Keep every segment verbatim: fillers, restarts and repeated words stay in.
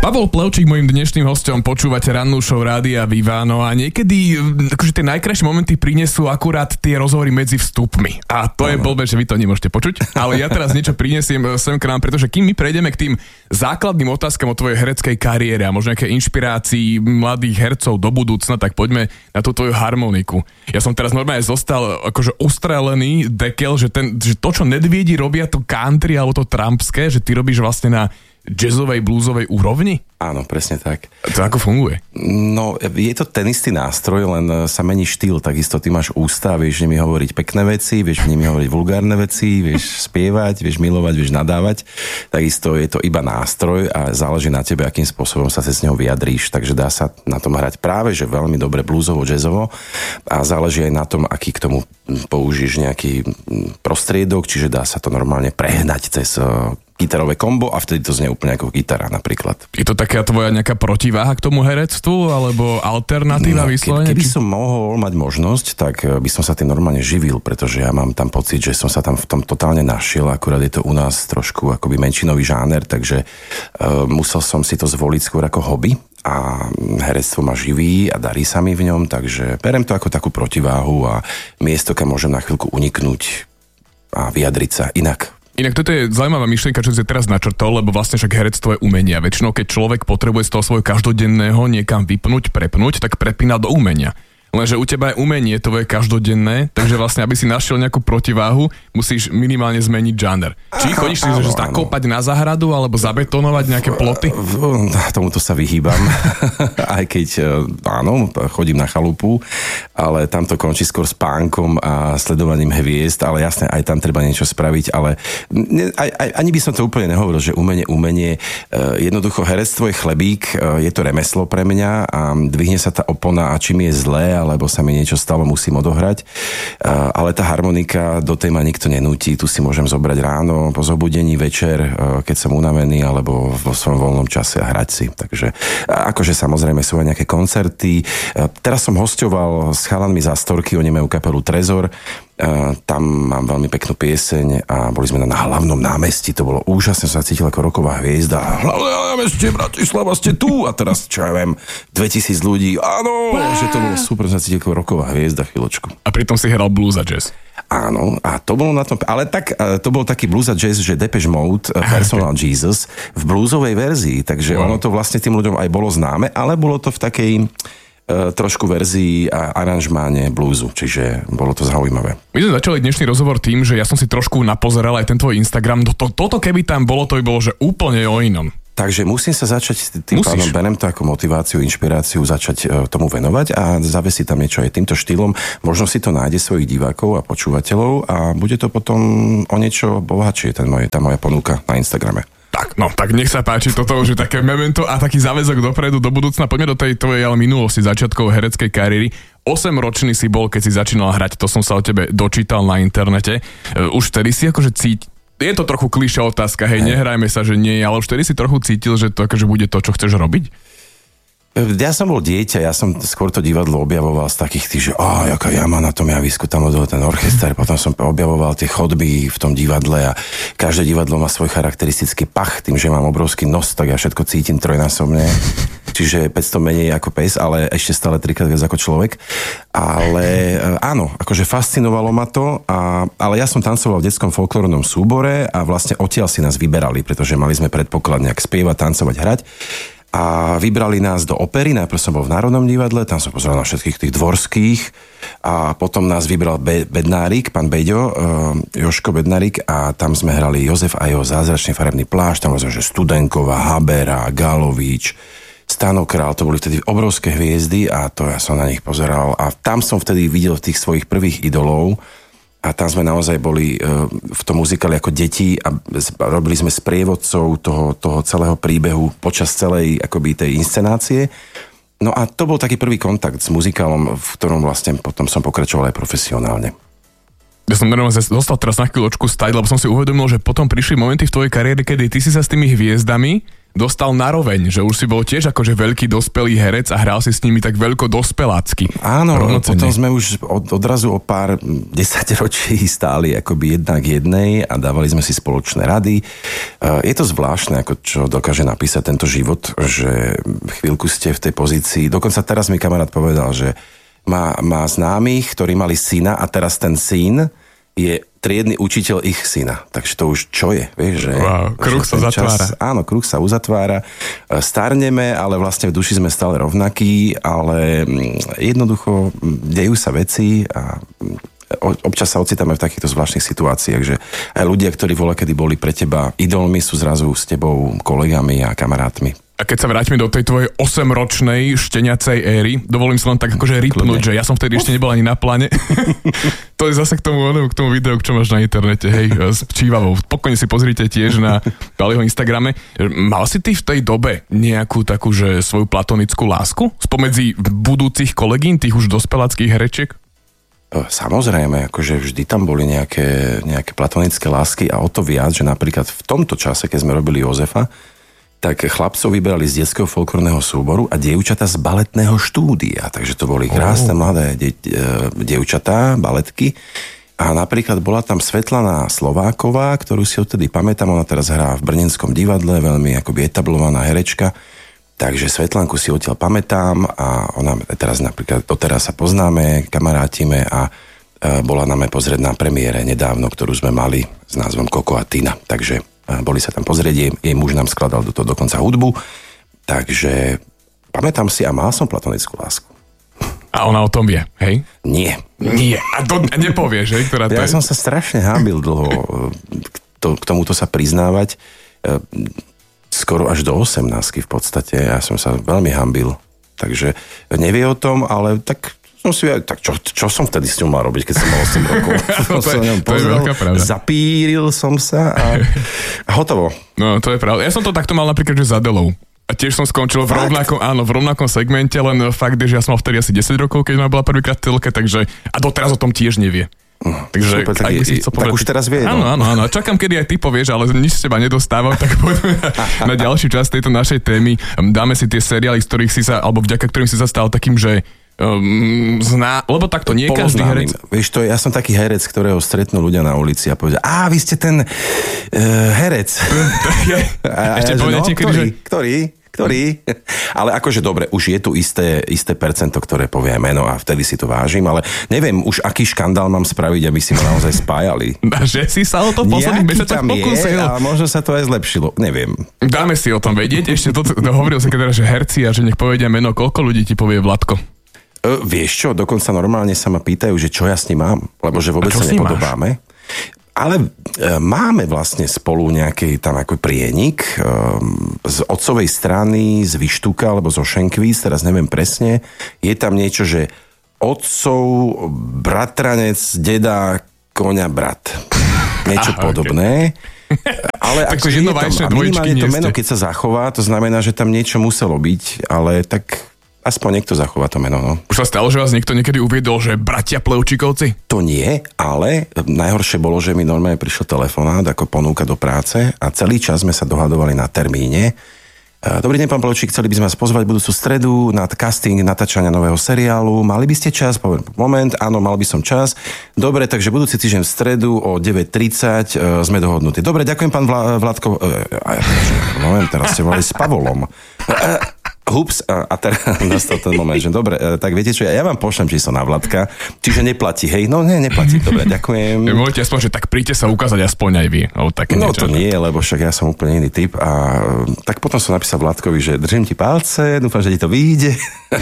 Pavol Plevčík, mojím dnešným hosťom, počúvate rannú show Rádia Viva, no a niekedy akože tie najkrajšie momenty prinesú akurát tie rozhovory medzi vstupmi. A to je blbé, že vy to nemôžete počuť, ale ja teraz niečo prinesiem sem k nám, pretože kým my prejdeme k tým základným otázkam o tvojej hereckej kariére a možno nejaké inšpirácii mladých hercov do budúcna, tak poďme na tú tvoju harmoniku. Ja som teraz normálne zostal akože ustrelený dekel, že, ten, že to, čo Nedviedi robia to country alebo to trumpské, že ty robíš vlastne na jazzovej, bluesovej úrovni? Áno, presne tak. To ako funguje? No, je to ten istý nástroj, len sa mení štýl. Takisto ty máš ústa, vieš nimi hovoriť pekné veci, vieš nimi hovoriť vulgárne veci, vieš spievať, vieš milovať, vieš nadávať. Takisto je to iba nástroj a záleží na tebe, akým spôsobom sa z neho vyjadríš. Takže dá sa na tom hrať práve, že veľmi dobre bluesovo, jazzovo a záleží aj na tom, aký k tomu použiješ nejaký prostriedok, čiže dá sa to normálne prehnať cez gitarové kombo a vtedy to znie úplne ako gitara napríklad. Je to taká tvoja nejaká protiváha k tomu herectvu alebo alternatíva no, vyslovene? Keby či... som mohol mať možnosť, tak by som sa tým normálne živil, pretože ja mám tam pocit, že som sa tam v tom totálne našiel, akurát je to u nás trošku akoby menšinový žáner, takže uh, musel som si to zvoliť skôr ako hobby a herectvo ma živí a darí sa mi v ňom, takže berem to ako takú protiváhu a miesto, kam môžem na chvíľku uniknúť a vyjadriť sa inak. Inak toto je zaujímavá myšlienka, čo si teraz načrtol, lebo vlastne však herectvo je umenie. Väčšinou, keď človek potrebuje z toho svojho každodenného niekam vypnúť, prepnúť, tak prepína do umenia. Lenže u teba je umenie tvoje každodenné, takže vlastne, aby si našiel nejakú protiváhu, musíš minimálne zmeniť žáner. Či chodíš si zakopať na záhradu, alebo zabetonovať nejaké ploty? Tomuto sa vyhýbam. Aj keď, áno, chodím na chalupu, ale tam to končí skôr spánkom a sledovaním hviezd, ale jasne, aj tam treba niečo spraviť, ale aj, aj, ani by som to úplne nehovoril, že umenie, umenie, jednoducho herectvo je chlebík, je to remeslo pre mňa a dvihne sa tá opona a čím je zlé, alebo sa mi niečo stalo, musím odohrať. Ale tá harmonika, do tej ma nikto nenúti. Tu si môžem zobrať ráno, po zobudení, večer, keď som unavený, alebo vo svojom voľnom čase a hrať si. Takže akože samozrejme sú aj nejaké koncerty. Teraz som hosťoval s chalanmi z Astorky, oni majú kapelu Trezor. Tam mám veľmi peknú pieseň a boli sme na hlavnom námestí, to bolo úžasné, som sa cítil ako roková hviezda. Hlavné námestie Bratislava, ste tu a teraz, čo ja viem, dvetisíc ľudí, áno, že to bolo super, som sa cítil ako roková hviezda chvíľočku. A pritom si hral blues a jazz. Áno, a to bolo na tom, ale tak, to bol taký blues a jazz, že Depeche Mode, Personal okay. Jesus, v bluesovej verzii, takže wow. Ono to vlastne tým ľuďom aj bolo známe, ale bolo to v takej trošku verzii a aranžmáne bluesu, čiže bolo to zaujímavé. My sme začali dnešný rozhovor tým, že ja som si trošku napozeral aj ten tvoj Instagram. Toto, toto keby tam bolo, to by bolo, že úplne o inom. Takže musím sa začať tým Musíš. pádom, berem to ako motiváciu, inšpiráciu, začať tomu venovať a zavesiť tam niečo aj týmto štýlom. Možno si to nájde svojich divákov a počúvateľov a bude to potom o niečo bohatšie, ten moje, tá moja ponuka na Instagrame. Tak, no, tak nech sa páči, toto už je také memento a taký záväzok dopredu, do budúcna. Poďme do tej tvojej ale minulosti, začiatkov hereckej kariéry. Osemročný si bol, keď si začínal hrať, to som sa o tebe dočítal na internete. Už vtedy si akože cíti, je to trochu klíša otázka, hej, nehrajme sa, že nie, ale už vtedy si trochu cítil, že to akože bude to, čo chceš robiť? Ja som bol dieťa, ja som skôr to divadlo objavoval z takých tých, že á, jaká jama na tom javisku, tam od ten orchester, potom som objavoval tie chodby v tom divadle a každé divadlo má svoj charakteristický pach, tým, že mám obrovský nos, tak ja všetko cítim trojnásobne, čiže päťsto menej ako pes, ale ešte stále trikrát viac ako človek, ale áno, akože fascinovalo ma to, a, ale ja som tancoval v detskom folklórnom súbore a vlastne odtiaľ si nás vyberali, pretože mali sme predpoklad nejak spievať, tancovať, hrať. A vybrali nás do opery, najprv som bol v Národnom divadle, tam som pozeral na všetkých tých dvorských a potom nás vybral Be- Bednárik, pán Beďo, uh, Joško Bednárik a tam sme hrali Jozef a jeho zázračný farebný plášť, tam bol že Studenková, Habera, Galovič, Stanokrál, to boli vtedy obrovské hviezdy a to ja som na nich pozeral a tam som vtedy videl tých svojich prvých idolov. A tam sme naozaj boli v tom muzikáli ako deti a robili sme sprievodcov toho, toho celého príbehu počas celej akoby tej inscenácie. No a to bol taký prvý kontakt s muzikálom, v ktorom vlastne potom som pokračoval aj profesionálne. Ja som normálne dostal teraz na chvíľočku stať, lebo som si uvedomil, že potom prišli momenty v tvojej kariére, kedy ty si sa s tými hviezdami dostal naroveň, že už si bol tiež akože veľký dospelý herec a hral si s nimi tak veľko dospelácky. Áno, potom sme už od, odrazu o pár desaťročí stáli akoby jedna k jednej a dávali sme si spoločné rady. Je to zvláštne, ako čo dokáže napísať tento život, že chvíľku ste v tej pozícii. Dokonca teraz mi kamarát povedal, že má, má známych, ktorí mali syna a teraz ten syn je triedny učiteľ ich syna. Takže to už čo je? Vieš, že, wow, kruh sa zatvára. Čas, áno, kruh sa uzatvára. Starneme, ale vlastne v duši sme stále rovnakí, ale jednoducho dejú sa veci a občas sa ocitáme v takýchto zvláštnych situáciách, že aj ľudia, ktorí voľakedy boli pre teba idolmi, sú zrazu s tebou kolegami a kamarátmi. A keď sa vrátime do tej tvojej osemročnej šteniacej éry, dovolím si len tak akože ripnúť, že ja som vtedy ešte nebol ani na pláne. To je zase k tomu, k tomu videu, čo máš na internete, hej, s čívavou. Pokojne si pozrite tiež na Paliho Instagrame. Mal si ty v tej dobe nejakú takú, že svoju platonickú lásku spomedzi budúcich kolegín, tých už dospeláckých herečiek? Samozrejme, akože vždy tam boli nejaké, nejaké platonické lásky a o to viac, že napríklad v tomto čase, keď sme robili Jozefa, tak chlapcov vyberali z detského folklórneho súboru a dievčatá z baletného štúdia. Takže to boli krásne oh. mladé de- dievčatá, baletky. A napríklad bola tam Svetlana Slováková, ktorú si odtedy pamätám, ona teraz hrá v Brnenskom divadle, veľmi akoby etablovaná herečka. Takže Svetlanku si odtiaľ pamätám a ona teraz napríklad doteraz sa poznáme, kamarátime a bola nám aj pozrieť na premiére nedávno, ktorú sme mali s názvom Koko a Tina. Takže boli sa tam pozrieť, jej, jej muž nám skladal do toho dokonca hudbu, takže pamätám si a mal som platonickú lásku. A ona o tom vie, hej? Nie. Nie. A to nepovieš, hej? Ktorá to ja je? som sa strašne hábil dlho k, to, k tomuto sa priznávať. Skoro až do osemnástky v podstate. Ja som sa veľmi hanbil. Takže nevie o tom, ale tak som si, tak čo, čo som vtedy s ňou mal robiť, keď som mal osem rokov? No, to, je, to je veľká pravda. Zapíril som sa a, a hotovo. No, to je pravda. Ja som to takto mal napríklad, že za Delou. A tiež som skončil v rovnakom, áno, v rovnakom segmente, len fakt je, že ja som mal vtedy asi desať rokov, keď ma bola prvýkrát v telke, takže a doteraz o tom tiež nevie. Takže, super, tak, je, tak povedať, už teraz vie. Áno, no. áno, áno. Čakám, kedy aj ty povieš, ale nič z teba nedostávam, tak poďme na, na ďalší časť tejto našej témy. Dáme si tie seriály, z ktorých si sa, alebo vďaka ktorým si sa stal takým, že Um, zná, lebo takto nie každý herec. Vieš, to je, ja som taký herec, ktorého stretnú ľudia na ulici a povedia, á, vy ste ten uh, herec. A, Ešte ja, povedete, no, kedy, ktorý, že... ktorý, ktorý. Ale akože dobre, už je tu isté, isté percento, ktoré povie meno a vtedy si to vážim, ale neviem už, aký škandál mám spraviť, aby si ma naozaj spájali. A že si sa o to posledných mesiacoch pokúsil. A možno sa to aj zlepšilo, neviem. Dáme si o tom vedieť. Ešte to, to hovoril sa teda, že herci a že nech povedia meno, koľko ľudí ti povie Vladko? Uh, vieš čo, dokonca normálne sa ma pýtajú, že čo ja s ním mám, lebo že vôbec sa nepodobáme. Ale uh, máme vlastne spolu nejaký tam ako prienik uh, z otcovej strany, z Vyštúka alebo zo Šenkvíc, teraz neviem presne. Je tam niečo, že otcov, bratranec, deda, koňa, brat. Niečo Aha, podobné. Okay. Ale ako je tam, a minimálne to meno, keď sa zachová, to znamená, že tam niečo muselo byť, ale tak... Aspoň niekto zachová to meno, no. Už sa stalo, že vás niekto niekedy uviedol, že bratia Plevčikovci? To nie, ale najhoršie bolo, že mi normálne prišiel telefonát ako ponúka do práce a celý čas sme sa dohadovali na termíne. Dobrý deň, pán Plevčík, chceli by sme vás pozvať budúcu stredu na casting natáčania nového seriálu. Mali by ste čas? Poviem, moment, áno, mal by som čas. Dobre, takže budúci týždeň v stredu o deväť tridsať e, sme dohodnutí. Dobre, ďakujem, pán Vla, Vladko. E, moment, teraz ste volali s Pavlom. E, Hups, a teraz nastal ten moment, že dobre, tak viete čo, ja vám pošlem číslo na Vladka, čiže neplatí, hej, no nie, neplatí, dobre, ďakujem. Môžete aspoň, že tak príďte sa ukázať aspoň aj vy. Také no niečo, to nie, lebo však ja som úplne iný typ a tak potom som napísal Vladkovi, že držím ti palce, dúfam, že ti to vyjde,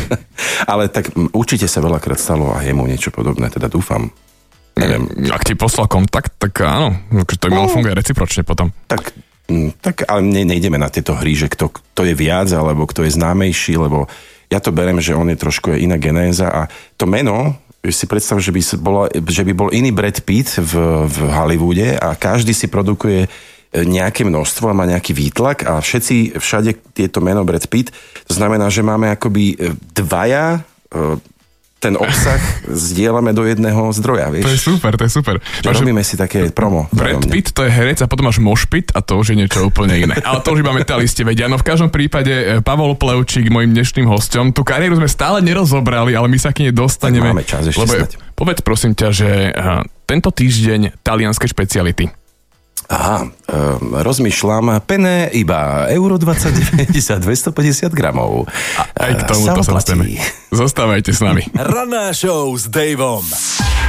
ale tak určite sa veľakrát stalo a jemu niečo podobné, teda dúfam. Neviem. Ak ti poslal kontakt, tak áno, to by malo no, fungovať recipročne potom. Tak Tak ale ne, nejdeme na tieto hry, že kto, kto je viac, alebo kto je známejší, lebo ja to beriem, že on je trošku iná genéza a to meno, si predstav, že by, bola, že by bol iný Brad Pitt v, v Hollywoode a každý si produkuje nejaké množstvo a má nejaký výtlak a všetci, všade tieto meno Brad Pitt, to znamená, že máme akoby dvaja ten obsah zdieľame do jedného zdroja, vieš. To je super, to je super. Že máš, robíme si také promo. Brad Pitt, to je herec a potom máš mošpit a to už je niečo úplne iné. Ale to už iba metalisti vedia. No v každom prípade Pavol Plevčík, mojím dnešným hosťom, tú kariéru sme stále nerozobrali, ale my sa k nej dostaneme. Tak máme čas ešte lebo, snať. Povedz prosím ťa, že uh, tento týždeň talianske špeciality. Aha, um, rozmýšľam, pene iba euro dvadsaťdeväť za dvestopäťdesiat gramov. A aj k tomu to sa dostaneme. Zostávajte s nami. Ranná show s Davom.